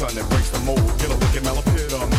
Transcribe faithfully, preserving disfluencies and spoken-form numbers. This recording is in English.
son that breaks the mold. Get a look at Malapita,